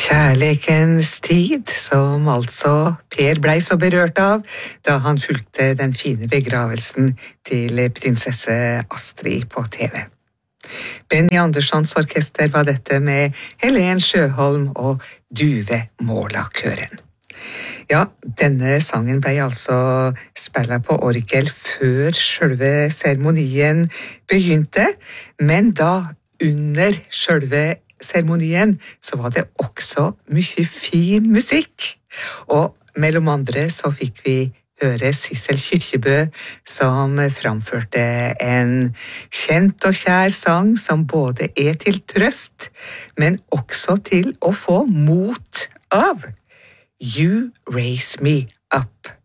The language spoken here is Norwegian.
Kjærleikens tid, som altså Per blei så berørt av da han fulgte den fine begravelsen til prinsesse Astrid på TV. Benny Anderssons orkester var dette med Helen Sjøholm og Duve Måla-køren. Ja, denne sangen blei altså spillet på orgel før selve seremonien begynte, men da under selve seremonien så var det også mye fin musikk. Og mellom andre så fikk vi høre Sissel Kyrkjebø som framførte en kjent og kjær sang som både er til trøst, men også til å få mot av. You Raise Me Up.